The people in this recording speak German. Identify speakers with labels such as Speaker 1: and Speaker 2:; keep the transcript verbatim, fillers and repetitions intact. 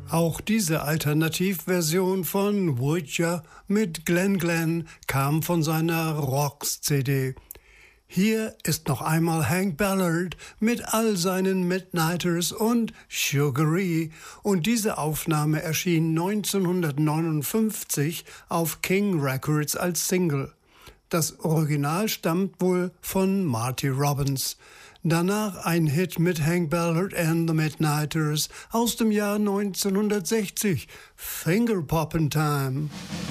Speaker 1: Auch diese Alternativversion von Would Ya mit Glen Glenn kam von seiner Rocks-C D. Hier ist noch einmal Hank Ballard mit all seinen Midnighters und Sugaree, und diese Aufnahme erschien neunzehnhundertneunundfünfzig auf King Records als Single. Das Original stammt wohl von Marty Robbins. Danach ein Hit mit Hank Ballard and the Midnighters aus dem Jahr neunzehnhundertsechzig, Finger Poppin' Time.